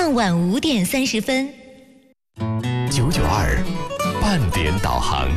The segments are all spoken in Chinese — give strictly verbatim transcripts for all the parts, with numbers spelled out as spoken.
傍晚五点三十分。 九九二半点导航。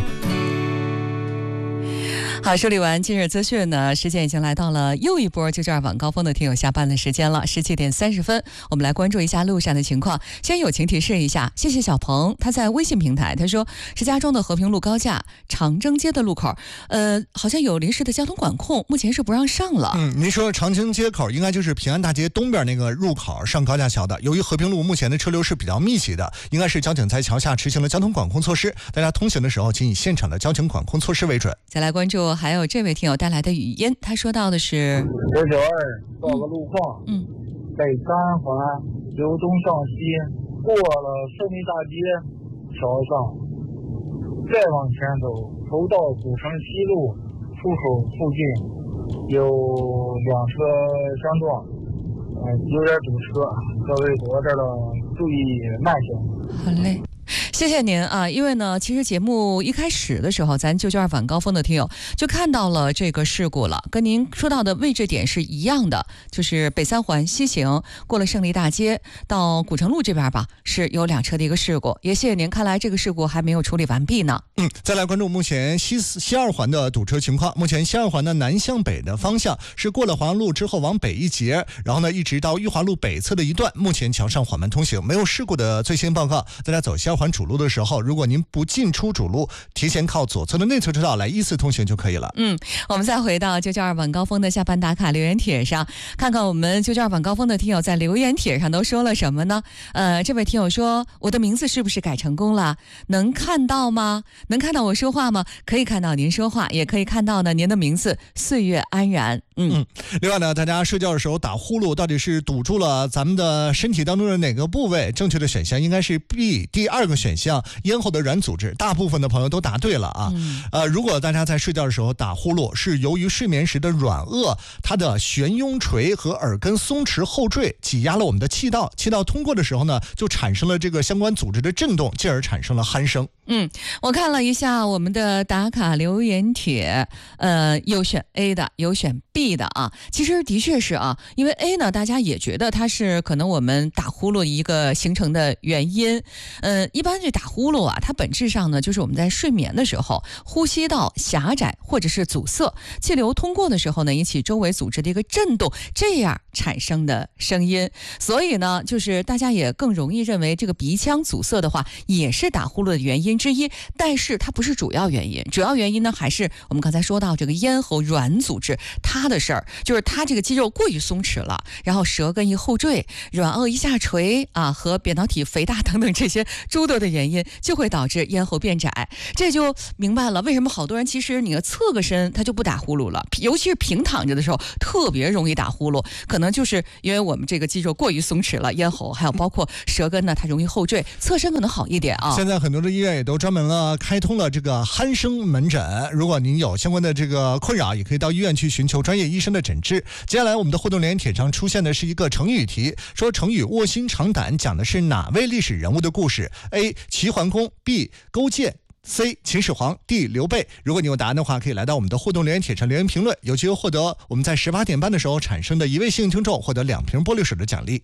好，梳理完今日资讯呢，时间已经来到了又一波九九二晚高峰的听友下班的时间了，十七点三十分，我们来关注一下路上的情况。先友情提示一下，谢谢小鹏，他在微信平台他说，石家庄的和平路高架长征街的路口，呃，好像有临时的交通管控，目前是不让上了。 嗯，您说长征街口应该就是平安大街东边那个入口上高架桥的。由于和平路目前的车流是比较密集的，应该是交警在桥下执行了交通管控措施，大家通行的时候请以现场的交警管控措施为准。 再来关注还有这位听友带来的语音，他说到的是九九二报个路况， 嗯， 北三环由东向西过了胜利大街桥上，再往前走，头到古城西路出口附近有两车相撞，呃，有点堵车，各位躲这儿了，注意慢行。 好嘞。谢谢您啊，因为呢，其实节目一开始的时候，咱九九二晚高峰的听友就看到了这个事故了，跟您说到的位置点是一样的，就是北三环西行过了胜利大街到古城路这边吧，是有两车的一个事故。也谢谢您，看来这个事故还没有处理完毕呢。 嗯，再来关注目前西西二环的堵车情况。目前西二环的南向北的方向是过了华阳路之后往北一截，然后呢一直到裕华路北侧的一段，目前桥上缓慢通行，没有事故的最新报告。大家走西二环主路的时候，如果您不进出主路，提前靠左侧的内侧车道来依次通行就可以了。 嗯，我们再回到九九二晚高峰的下班打卡留言帖上，看看我们九九二晚高峰的听友在留言帖上都说了什么呢？呃，这位听友说，我的名字是不是改成功了？能看到吗？能看到我说话吗？可以看到您说话，也可以看到呢您的名字岁月安然。嗯嗯，另外呢，大家睡觉的时候打呼噜，到底是堵住了咱们的身体当中的哪个部位？正确的选项应该是 B， 第二个选项咽喉的软组织。大部分的朋友都答对了啊。嗯、呃，如果大家在睡觉的时候打呼噜，是由于睡眠时的软腭，它的悬雍垂和耳根松弛后坠挤压了我们的气道，气道通过的时候呢，就产生了这个相关组织的震动，进而产生了鼾声。 嗯，我看了一下我们的打卡留言帖，呃，有选 A 的，有选 B 的啊。其实的确是啊，因为 A 呢，大家也觉得它是可能我们打呼噜一个形成的原因。嗯、呃，一般这打呼噜啊，它本质上呢，就是我们在睡眠的时候，呼吸道狭窄或者是阻塞，气流通过的时候呢，引起周围组织的一个震动，这样产生的声音。所以呢，就是大家也更容易认为这个鼻腔阻塞的话，也是打呼噜的原因之一，但是它不是主要原因，主要原因呢还是我们刚才说到这个咽喉软组织它的事儿，就是它这个肌肉过于松弛了，然后舌根一后坠，软腭一下垂啊，和扁桃体肥大等等这些诸多的原因，就会导致咽喉变窄。这就明白了为什么好多人其实你侧个身他就不打呼噜了，尤其是平躺着的时候特别容易打呼噜，可能就是因为我们这个肌肉过于松弛了，咽喉还有包括舌根呢，它容易后坠，侧身可能好一点啊。 现在很多的医院也都专门了开通了这个鼾声门诊，如果您有相关的这个困扰，也可以到医院去寻求专业医生的诊治。接下来我们的互动留言帖上出现的是一个成语题，说成语卧薪尝胆讲的是哪位历史人物的故事？ A. 齐桓公， B. 勾践， C. 秦始皇， D. 刘备。如果你有答案的话，可以来到我们的互动留言帖上留言评论，有机会获得我们在十八点半的时候产生的一位幸运听众获得两瓶玻璃水的奖励。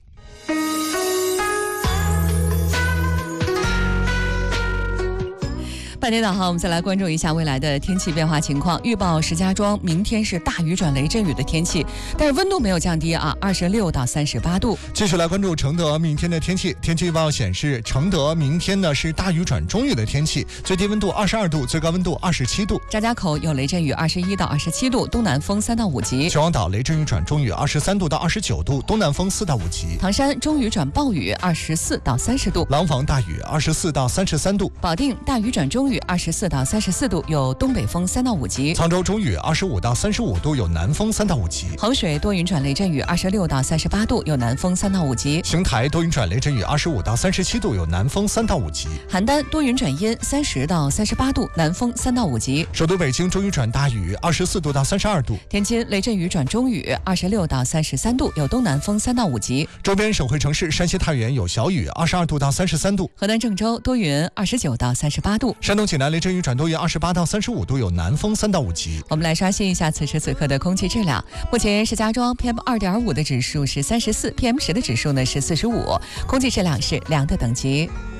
半点导航，我们再来关注一下未来的天气变化情况。预报石家庄明天是大雨转雷阵雨的天气，但是温度没有降低啊，二十六到三十八度。 继续来关注承德明天的天气。天气预报显示，承德明天呢是大雨转中雨的天气，最低温度二十二度，最高温度二十七度。 张家口有雷阵雨，二十一到二十七度，东南风三到五级。 秦皇岛雷阵雨转中雨，二十三度到二十九度，东南风四到五级。 唐山中雨转暴雨，二十四到三十度。 廊坊大雨，二十四到三十三度。 保定大雨转中雨，二十四到三十四度，有东北风三到五级。 沧州中雨，二十五到三十五度，有南风三到五级。 衡水多云转雷阵雨，二十六到三十八度，有南风三到五级。 邢台多云转雷阵雨，二十五到三十七度，有南风三到五级。 邯郸多云转阴，三十到三十八度，南风三到五级。 首都北京中雨转大雨，二十四度到三十二度。 天津雷阵雨转中雨，二十六到三十三度，有东南风三到五级。 周边省会城市山西太原有小雨，二十二度到三十三度。 河南郑州多云，二十九到三十八度。 山东济南雷阵雨转多云，二十八到三十五度，有南风三到五级。 我们来刷新一下此时此刻的空气质量。目前石家庄 P M 二点五 的指数是三十四 ，P M 十 的指数呢是四十五，空气质量是良的等级。